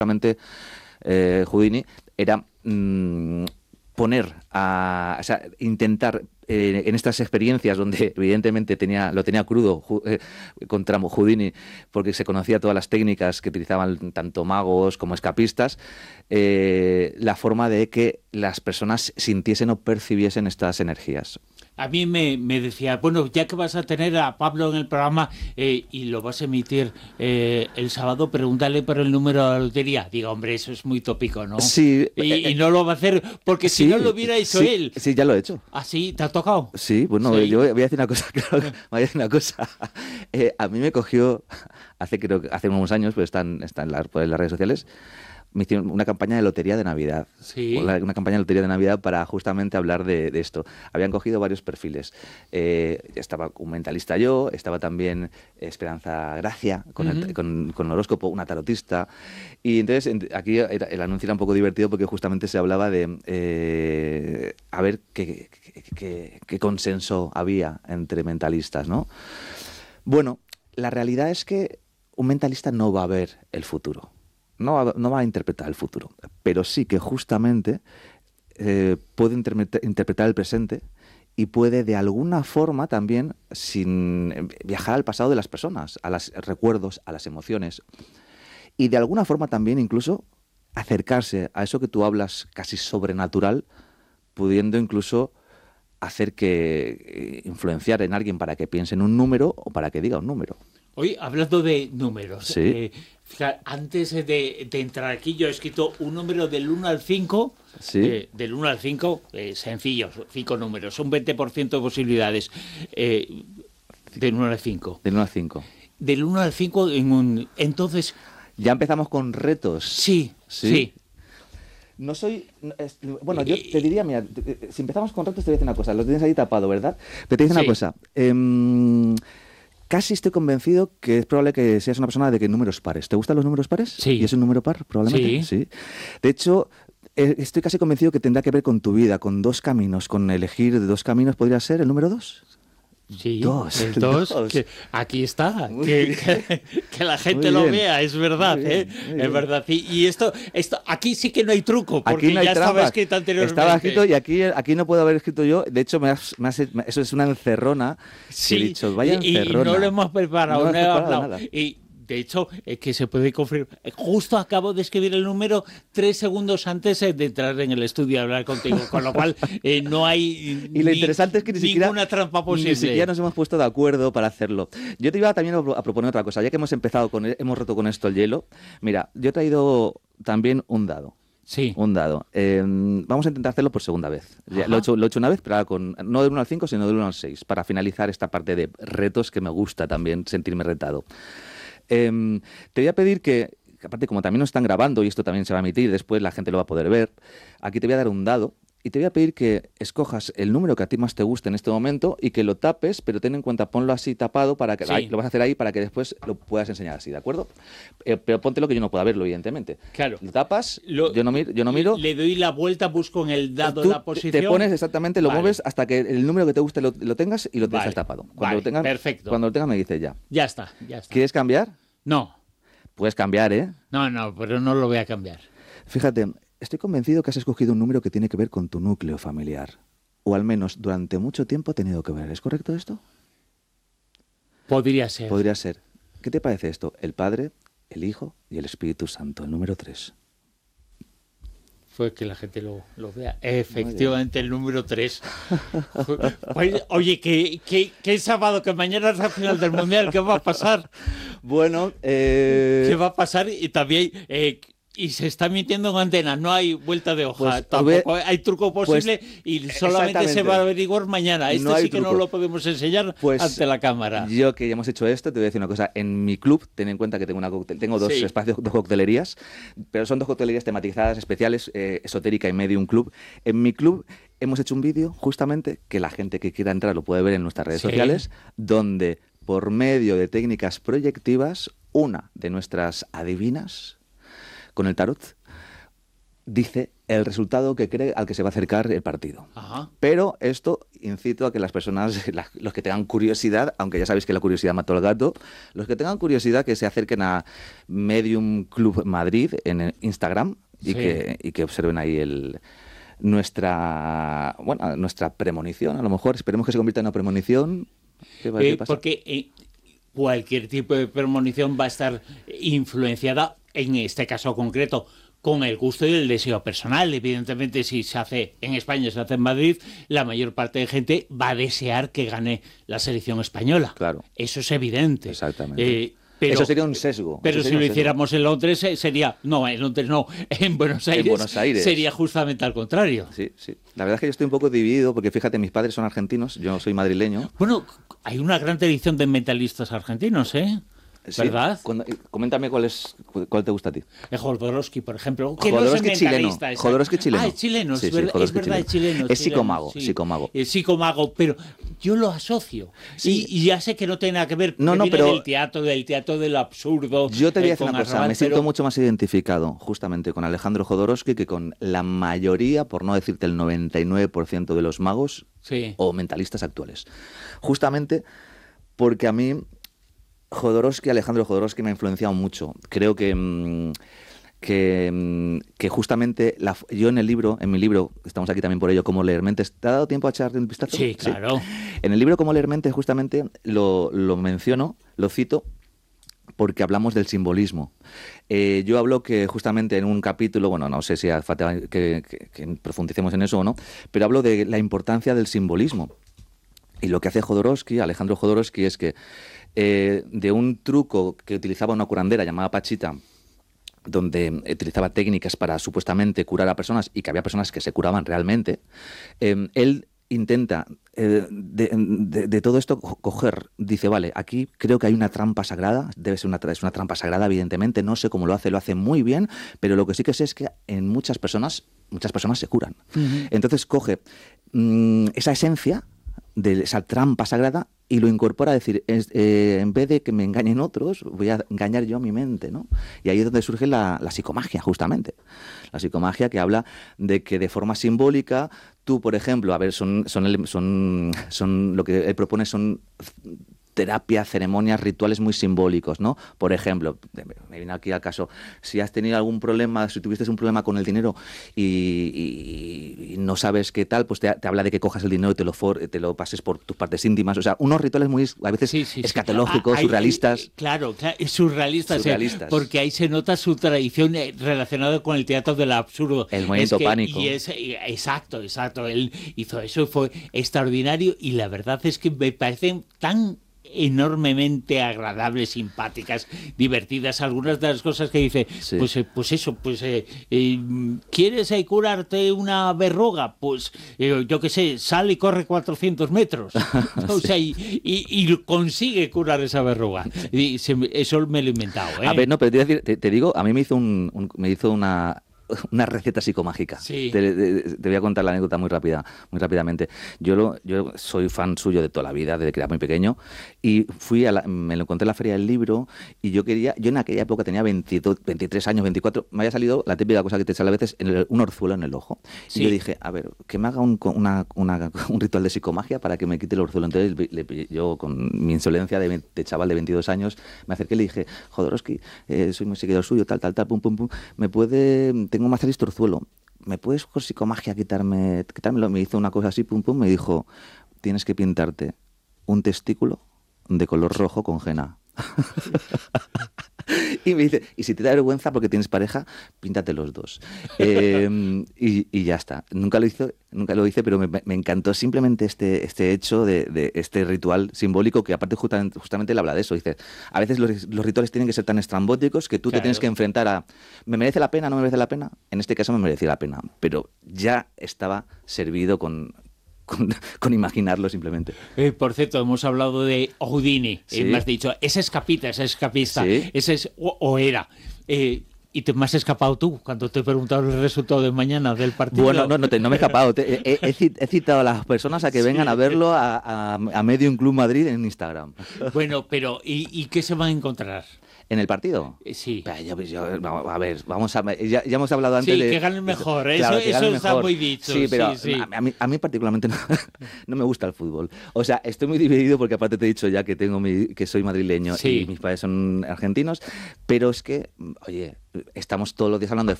Realmente Houdini era o sea, intentar en estas experiencias donde evidentemente lo tenía crudo contra Houdini, porque se conocía todas las técnicas que utilizaban tanto magos como escapistas, la forma de que las personas sintiesen o percibiesen estas energías. A mí me decía, bueno, ya que vas a tener a Pablo en el programa y lo vas a emitir el sábado, pregúntale por el número de la lotería. Diga, hombre, eso es muy tópico, ¿no? Sí. Y no lo va a hacer, porque si no lo hubiera hecho él. Sí, ya lo he hecho. ¿Ah, sí? ¿Te ha tocado? Sí, bueno, Sí. yo voy a decir una cosa, claro, voy a decir una cosa. A mí me cogió, hace unos años, pues están por las redes sociales, me hicieron una campaña de lotería de Navidad. Sí. Una campaña de lotería de Navidad para justamente hablar de esto. Habían cogido varios perfiles. Estaba un mentalista yo, estaba también Esperanza Gracia, con el horóscopo, una tarotista. Y entonces aquí el anuncio era un poco divertido porque justamente se hablaba de a ver qué consenso había entre mentalistas, ¿no? Bueno, la realidad es que un mentalista no va a ver el futuro. No va a interpretar el futuro, pero sí que justamente puede interpretar el presente y puede de alguna forma también viajar al pasado de las personas, a los recuerdos, a las emociones y de alguna forma también incluso acercarse a eso que tú hablas casi sobrenatural, pudiendo incluso hacer que influenciar en alguien para que piense en un número o para que diga un número. Hoy, hablando de números, Sí. fíjate, antes de entrar aquí, yo he escrito un número del 1 al 5. Sí. Del 1 al 5, sencillos, 5 números, un 20% de posibilidades. Del 1 al 5. Del 1 al 5. Del 1 al 5, entonces... Ya empezamos con retos. Sí. No soy... Bueno, yo te diría, mira, si empezamos con retos te voy a decir una cosa. Lo tienes ahí tapado, ¿verdad? Pero te voy a decir una cosa. Casi estoy convencido que es probable que seas una persona de que números pares. ¿Te gustan los números pares? Sí. ¿Y es un número par, probablemente? Sí. De hecho, estoy casi convencido que tendrá que ver con tu vida, con dos caminos. Con elegir de dos caminos podría ser el número 2. Sí, el 2, que aquí está, que la gente lo vea, es verdad, muy bien. Es verdad. Y esto, aquí sí que no hay truco, porque aquí no hay ya trampas. Estaba escrito anteriormente. Estaba escrito y aquí no puedo haber escrito yo. De hecho, eso es una encerrona. Sí, he dicho, vaya encerrona. Y no lo hemos preparado, no he hablado. Nada. Y de hecho, es que se puede confirmar. Justo acabo de escribir el número 3 segundos antes de entrar en el estudio a hablar contigo, con lo cual no hay y lo interesante es que ninguna trampa posible. Ni siquiera nos hemos puesto de acuerdo para hacerlo. Yo te iba también a proponer otra cosa. Ya que hemos roto con esto el hielo. Mira, yo he traído también un dado. Sí. Un dado. Vamos a intentar hacerlo por segunda vez. Ya, lo he hecho una vez, pero ahora no del 1 al 5, sino del 1 al 6, para finalizar esta parte de retos que me gusta también sentirme retado. Te voy a pedir que, aparte como también nos están grabando y esto también se va a emitir, después la gente lo va a poder ver, aquí te voy a dar un dado y te voy a pedir que escojas el número que a ti más te guste en este momento y que lo tapes, pero ten en cuenta, ponlo así tapado para que lo vas a hacer ahí para que después lo puedas enseñar así, ¿de acuerdo? Pero póntelo que yo no pueda verlo, evidentemente. Claro. Lo tapas, yo no miro. Le doy la vuelta, busco en el dado tú la posición. Te pones exactamente, lo mueves hasta que el número que te guste lo tengas y lo dejas tapado. Perfecto. Cuando lo tengas me dices ya. Ya está. ¿Quieres cambiar? No. Puedes cambiar, ¿eh? No, pero no lo voy a cambiar. Fíjate, estoy convencido que has escogido un número que tiene que ver con tu núcleo familiar. O al menos durante mucho tiempo ha tenido que ver. ¿Es correcto esto? Podría ser. Podría ser. ¿Qué te parece esto? El Padre, el Hijo y el Espíritu Santo, el número 3. Fue que la gente lo vea. Efectivamente, el número 3. Oye, que sábado, que mañana es la final del Mundial, ¿qué va a pasar? Bueno, ¿qué va a pasar? Y también... y se está mintiendo en antena, no hay vuelta de hoja, pues, tampoco hay truco posible y solamente se va a averiguar mañana. No sí que no lo podemos enseñar ante la cámara. Yo que ya hemos hecho esto, te voy a decir una cosa. En mi club, ten en cuenta que tengo dos espacios, dos coctelerías, pero son dos coctelerías tematizadas, especiales, esotérica y medium club. En mi club hemos hecho un vídeo, justamente, que la gente que quiera entrar lo puede ver en nuestras redes sociales, donde por medio de técnicas proyectivas, una de nuestras adivinas con el tarot dice el resultado que cree al que se va a acercar el partido. Ajá. Pero esto incito a que las personas, los que tengan curiosidad, aunque ya sabéis que la curiosidad mató al gato, los que tengan curiosidad que se acerquen a Medium Club Madrid en Instagram y, Sí. que observen ahí nuestra premonición. A lo mejor esperemos que se convierta en una premonición. ¿Qué pasa? Porque cualquier tipo de premonición va a estar influenciada, en este caso concreto, con el gusto y el deseo personal. Evidentemente, si se hace en España, se hace en Madrid, la mayor parte de gente va a desear que gane la selección española. Claro. Eso es evidente. Exactamente. Pero, eso sería un sesgo. Pero si lo hiciéramos en Londres, sería... No, en Londres no, en Buenos Aires, sería justamente al contrario. Sí, sí. La verdad es que yo estoy un poco dividido, porque fíjate, mis padres son argentinos, yo soy madrileño. Bueno, hay una gran tradición de mentalistas argentinos, ¿eh? ¿Verdad? Sí. Coméntame cuál te gusta a ti. Jodorowsky, por ejemplo. Que Jodorowsky no es chileno. mentalista. Jodorowsky chileno. Ah, es chileno, Sí, es sí, verdad, es verdad, chileno. Es psicomago, sí. psicomago. Es psicomago, pero yo lo asocio. Sí. Y ya sé que no tiene nada que ver, No, viene pero del teatro del absurdo. yo te voy a decir con una cosa, Arrabal, me siento mucho más identificado justamente con Alejandro Jodorowsky que con la mayoría, por no decirte el 99% de los magos sí. o mentalistas actuales. Justamente porque a mí Alejandro Jodorowsky me ha influenciado mucho. Creo que justamente yo en mi libro, estamos aquí también por ello, Cómo leer mentes, ¿te ha dado tiempo a echarle un vistazo? Sí, claro. Sí. En el libro Cómo leer mentes justamente lo menciono, lo cito, porque hablamos del simbolismo. Yo hablo que justamente en un capítulo, bueno, no sé si hace falta que profundicemos en eso o no, pero hablo de la importancia del simbolismo. Y lo que hace Alejandro Jodorowsky, es que de un truco que utilizaba una curandera llamada Pachita, donde utilizaba técnicas para supuestamente curar a personas y que había personas que se curaban realmente, él intenta de todo esto dice, vale, aquí creo que hay una trampa sagrada, es una trampa sagrada evidentemente, no sé cómo lo hace muy bien, pero lo que sí que sé es que en muchas personas se curan. Uh-huh. Entonces coge esa esencia de esa trampa sagrada y lo incorpora a decir, en vez de que me engañen otros, voy a engañar yo a mi mente, ¿no? Y ahí es donde surge la psicomagia, justamente. La psicomagia que habla de que de forma simbólica, tú, por ejemplo, a ver, son lo que él propone son terapia, ceremonias, rituales muy simbólicos, ¿no? Por ejemplo, me viene aquí al caso, si has tenido algún problema, si tuviste un problema con el dinero y no sabes qué tal, pues te habla de que cojas el dinero y te lo pases por tus partes íntimas, o sea, unos rituales muy, a veces escatológicos, surrealistas. Claro, surrealistas. Porque ahí se nota su tradición relacionada con el teatro del absurdo. El movimiento pánico. Exacto. Él hizo eso, fue extraordinario y la verdad es que me parecen tan enormemente agradables, simpáticas, divertidas, algunas de las cosas que dice, sí. ¿Quieres curarte una verruga? Pues yo qué sé, sal y corre 400 metros. O sea, y consigue curar esa verruga. Y eso me lo he inventado, ¿eh? A ver, no, pero te digo, a mí me hizo una receta psicomágica. Sí. Te voy a contar la anécdota muy rápidamente. Yo soy fan suyo de toda la vida, desde que era muy pequeño, y me lo encontré en la Feria del Libro, y yo en aquella época tenía 23 años, 24, me había salido la típica cosa que te sale a veces, un orzuelo en el ojo. Sí. Y yo dije, a ver, que me haga un ritual de psicomagia para que me quite el orzuelo. Entonces yo, con mi insolencia de chaval de 22 años, me acerqué y le dije, Jodorowsky, soy muy seguidor suyo, tal, pum, tengo más listo orzuelo, ¿me puedes con psicomagia quitármelo? Me hizo una cosa así, me dijo, tienes que pintarte un testículo de color rojo con henna. Y me dice, y si te da vergüenza porque tienes pareja, píntate los dos. Y ya está. Nunca lo hice, pero me encantó simplemente este hecho de este ritual simbólico que aparte justamente le habla de eso. Dice, a veces los rituales tienen que ser tan estrambóticos que tú te tienes que enfrentar a, ¿me merece la pena? ¿No me merece la pena? En este caso me merecía la pena, pero ya estaba servido con imaginarlo simplemente. Por cierto, hemos hablado de Houdini, ¿Sí? Me has dicho, es escapista, ¿Sí? ese es o era. ¿Y te me has escapado tú cuando te he preguntado el resultado de mañana del partido? Bueno, no me he escapado. He citado a las personas a que vengan a verlo a Medium Club Madrid en Instagram. Bueno, pero ¿y qué se van a encontrar? ¿En el partido? Sí. A ver, ya hemos hablado antes sí, de... que ganen mejor, claro, eso está muy dicho. Sí, pero sí. A mí particularmente no me gusta el fútbol. O sea, estoy muy dividido porque aparte te he dicho ya que que soy madrileño y mis padres son argentinos, pero es que, oye, estamos todos los días hablando de